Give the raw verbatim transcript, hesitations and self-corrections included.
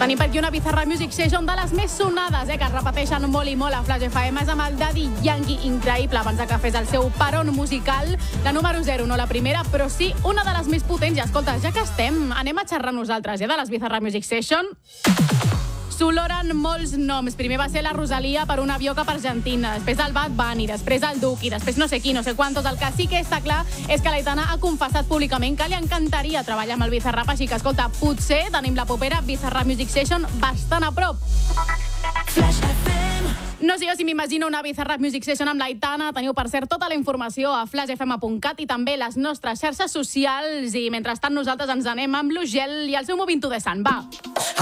Tenim per aquí una Bizarrap Music Session de les més sonades, eh, que es repeteixen molt i molt a Flash F M. És amb el Daddy Yankee, increïble, abans de que fes el seu peron musical. La número zero, no la primera, però sí una de les més potents. I escolta, ja que estem, anem a xerrar nosaltres, eh, de les Bizarrap Music Session. S'oloren molts noms. Primer va ser la Rosalia per un avió cap a Argentina, després el Bad Bunny, després el Duki, després no sé qui, no sé quantos. El que sí que està clar és que l'Aitana ha confessat públicament que li encantaria treballar amb el Bizarrap, així que, escolta, potser tenim la propera Bizarrap Music Session bastant a prop. No sé jo si m'imagino una Bizarrap Music Session amb l'Aitana. Teniu, per cert, tota la informació a flash f m punt cat i també les nostres xarxes socials. I mentrestant nosaltres ens anem amb l'Ugel i el seu Moving to the Sun. Va!